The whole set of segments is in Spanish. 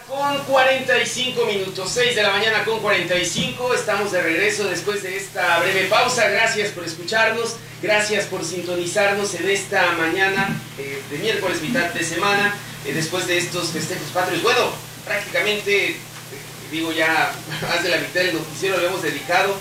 Con 45 minutos, 6 de la mañana con 45, estamos de regreso después de esta breve pausa. Gracias por escucharnos, gracias por sintonizarnos en esta mañana de miércoles, mitad de semana, después de estos festejos patrios. Bueno, prácticamente, ya más de la mitad del noticiero lo hemos dedicado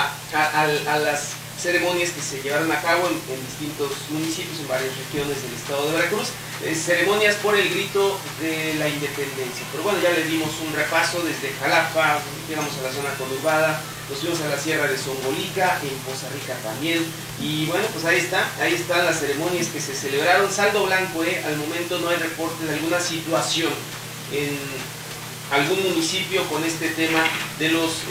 a las ceremonias que se llevaron a cabo en distintos municipios, en varias regiones del estado de Veracruz, ceremonias por el grito de la independencia. Pero bueno, ya les dimos un repaso desde Jalapa, llegamos a la zona conurbada, nos fuimos a la sierra de Zongolica, en Poza Rica también, y bueno, pues ahí están las ceremonias que se celebraron. Saldo blanco, al momento no hay reporte de alguna situación en algún municipio con este tema de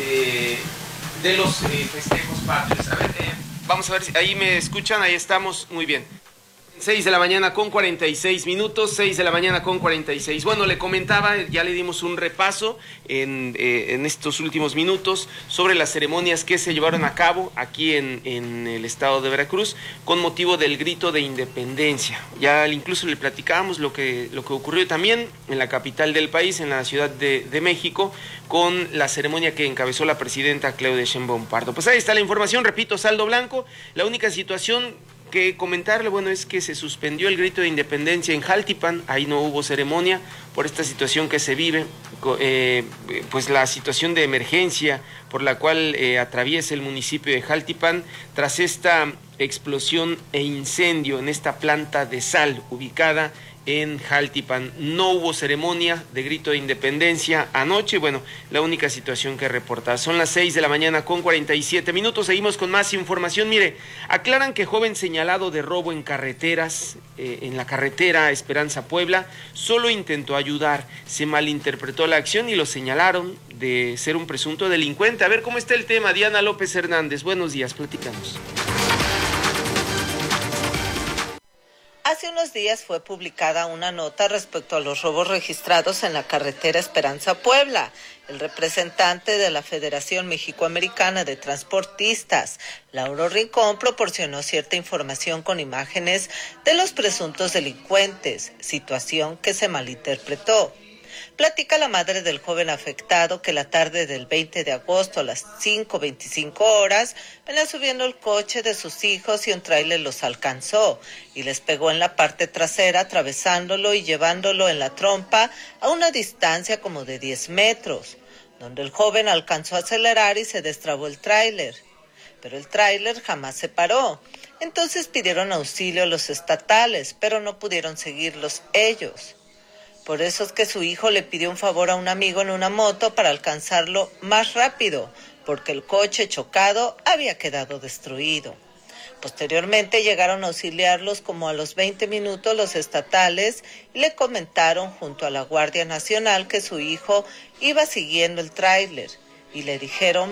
los festejos patrios. A ver, vamos a ver si ahí me escuchan, ahí estamos, muy bien. 6 de la mañana con 46 minutos, 6 de la mañana con 46. Bueno, le comentaba, ya le dimos un repaso en estos últimos minutos sobre las ceremonias que se llevaron a cabo aquí en el estado de Veracruz con motivo del grito de independencia. Ya incluso le platicábamos lo que ocurrió también en la capital del país, en la Ciudad de México, con la ceremonia que encabezó la presidenta Claudia Sheinbaum Pardo. Pues ahí está la información, repito, saldo blanco. La única situación que comentarle, bueno, es que se suspendió el grito de independencia en Jaltipan, ahí no hubo ceremonia por esta situación que se vive, pues la situación de emergencia por la cual atraviesa el municipio de Jaltipan tras esta explosión e incendio en esta planta de sal ubicada en Jaltipan. No hubo ceremonia de grito de independencia anoche, bueno, la única situación que reportar. Son las 6 de la mañana con 47 minutos, seguimos con más información. Mire, aclaran que joven señalado de robo en carreteras, en la carretera Esperanza Puebla, solo intentó ayudar, se malinterpretó la acción y lo señalaron de ser un presunto delincuente. A ver cómo está el tema, Diana López Hernández, buenos días, platicamos. Hace unos días fue publicada una nota respecto a los robos registrados en la carretera Esperanza Puebla. El representante de la Federación Mexicoamericana de Transportistas, Lauro Rincón, proporcionó cierta información con imágenes de los presuntos delincuentes, situación que se malinterpretó. Platica la madre del joven afectado que la tarde del 20 de agosto a las 5:25 horas venía subiendo el coche de sus hijos y un tráiler los alcanzó y les pegó en la parte trasera, atravesándolo y llevándolo en la trompa a una distancia como de 10 metros, donde el joven alcanzó a acelerar y se destrabó el tráiler. Pero el tráiler jamás se paró. Entonces pidieron auxilio a los estatales, pero no pudieron seguirlos ellos. Por eso es que su hijo le pidió un favor a un amigo en una moto para alcanzarlo más rápido, porque el coche chocado había quedado destruido. Posteriormente llegaron a auxiliarlos como a los 20 minutos los estatales y le comentaron junto a la Guardia Nacional que su hijo iba siguiendo el tráiler y le dijeron